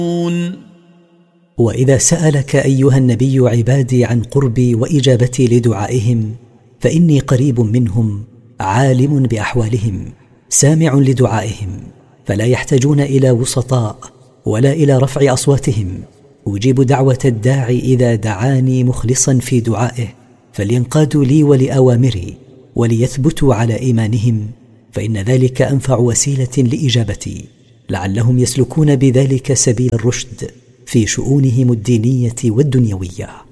وإذا سألك أيها النبي عبادي عن قربي وإجابتي لدعائهم فإني قريب منهم عالم بأحوالهم سامع لدعائهم، فلا يحتاجون إلى وسطاء ولا إلى رفع أصواتهم. أجيب دعوة الداعي إذا دعاني مخلصا في دعائه، فلينقادوا لي ولأوامري وليثبتوا على إيمانهم، فإن ذلك أنفع وسيلة لإجابتي، لعلهم يسلكون بذلك سبيل الرشد في شؤونهم الدينية والدنيوية.